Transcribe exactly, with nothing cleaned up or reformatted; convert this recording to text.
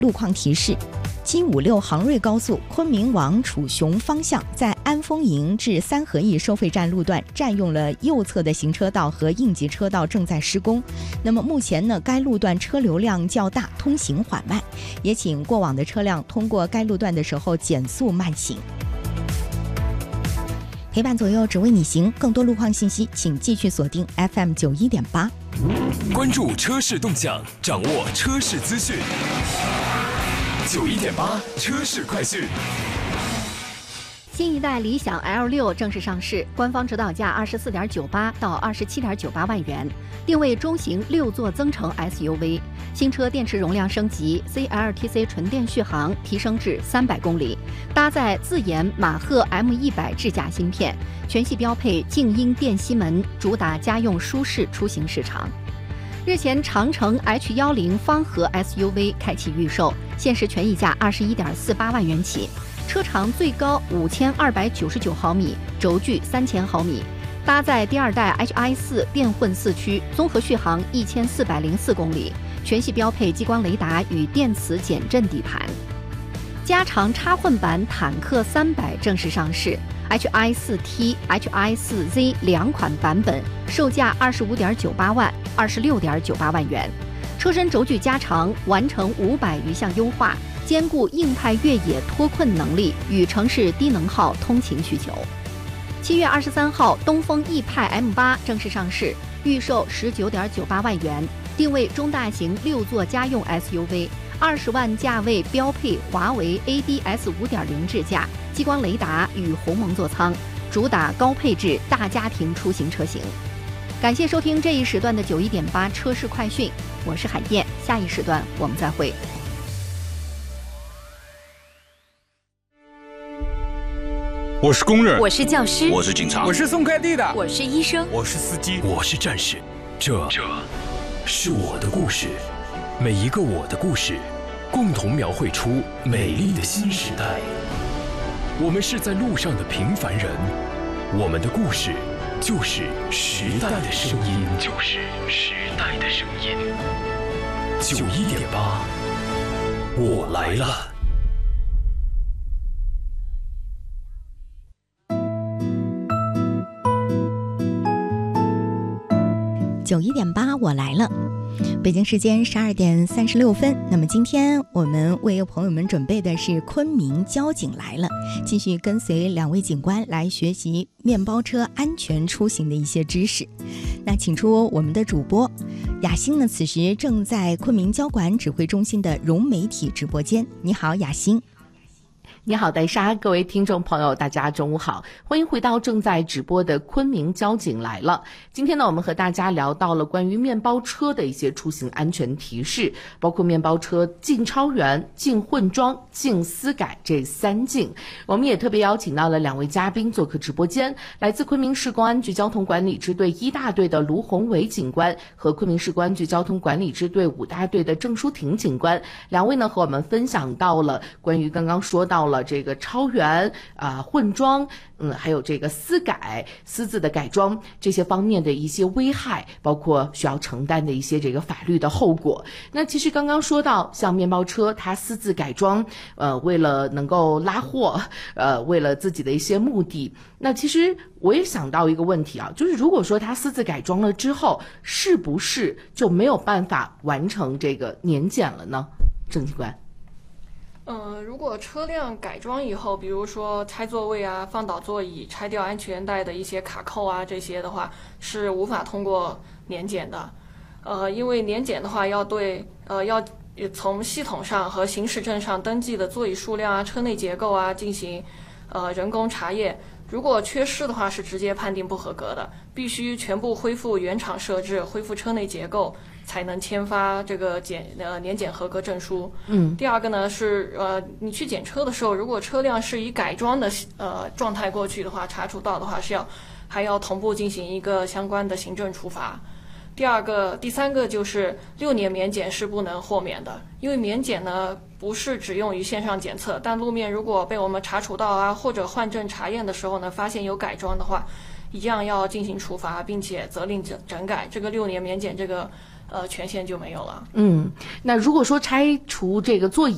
路况提示。G 五六杭瑞高速昆明往楚雄方向，在安丰营至三合驿收费站路段占用了右侧的行车道和应急车道，正在施工。那么目前呢，该路段车流量较大，通行缓慢，也请过往的车辆通过该路段的时候减速慢行。陪伴左右，只为你行。更多路况信息，请继续锁定 F M 九一点八， 关注车市动向，掌握车市资讯。九一点八车市快讯。 新一代理想 L 六正式上市，官方指导价二十四点九八到二十七点九八万元，定位中型六座增程 S U V。新车电池容量升级 ，C L T C 纯电续航提升至三百公里，搭载自研马赫 M 一百 智驾芯片，全系标配静音电吸门，主打家用舒适出行市场。日前，长城 H 一零 方盒 S U V 开启预售，限时权益价二十一点四八万元起，车长最高五千二百九十九毫米，轴距三千毫米，搭载第二代 H I 四电混四驱，综合续航一千四百零四公里，全系标配激光雷达与电磁减震底盘。加长插混版坦克三百正式上市。H I 四 T、H I 四 Z 两款版本，售价二十五点九八万、二十六点九八万元。车身轴距加长，完成五百余项优化，兼顾硬派越野脱困能力与城市低能耗通勤需求。七月二十三号，东风奕派 M 八正式上市，预售十九点九八万元，定位中大型六座家用 S U V。二十万价位标配华为 A D S 五点零 智驾、激光雷达与鸿蒙座舱，主打高配置大家庭出行车型。感谢收听这一时段的九一点八车市快讯，我是海燕，下一时段我们再会。 我是工人， 我是教师， 我是警察， 我是送快递的， 我是医生， 我是司机， 我是战士。这这是我的故事，每一个我的故事，共同描绘出美丽的新时代。我们是在路上的平凡人，我们的故事就是时代的声音，就是时代的声音。九一点八，我来了。 九一点八，我来了。北京时间十二点三十六分。那么今天我们为朋友们准备的是昆明交警来了，继续跟随两位警官来学习面包车安全出行的一些知识。那请出我们的主播雅欣呢，此时正在昆明交管指挥中心的融媒体直播间。你好，雅欣。 你好，戴莎，各位听众朋友，大家中午好，欢迎回到正在直播的昆明交警来了。今天呢，我们和大家聊到了关于面包车的一些出行安全提示，包括面包车禁超员、禁混装、禁私改这三禁。我们也特别邀请到了两位嘉宾做客直播间，来自昆明市公安局交通管理支队一大队的卢宏伟警官和昆明市公安局交通管理支队五大队的郑淑婷警官，两位呢和我们分享到了关于刚刚说到了了这个超员啊、呃、混装，嗯，还有这个私改、私自的改装这些方面的一些危害，包括需要承担的一些这个法律的后果。那其实刚刚说到，像面包车它私自改装，呃，为了能够拉货，呃，为了自己的一些目的，那其实我也想到一个问题啊，就是如果说它私自改装了之后，是不是就没有办法完成这个年检了呢？郑警官。 呃，如果车辆改装以后，比如说拆座位啊、放倒座椅、拆掉安全带的一些卡扣啊，这些的话是无法通过年检的。呃，因为年检的话要对呃要从系统上和行驶证上登记的座椅数量啊、车内结构啊进行呃人工查验。如果缺失的话，是直接判定不合格的，必须全部恢复原厂设置，恢复车内结构，才能签发这个检呃年检合格证书。 嗯， 第二个呢是呃，你去检车的时候，如果车辆是以改装的呃状态过去的话，查处到的话是要还要同步进行一个相关的行政处罚。第二个、第三个就是六年免检是不能豁免的，因为免检呢不是只用于线上检测，但路面如果被我们查处到啊，或者换证查验的时候呢，发现有改装的话，一样要进行处罚，并且责令整整改，这个六年免检这个呃权限就没有了。 嗯，那如果说拆除这个座椅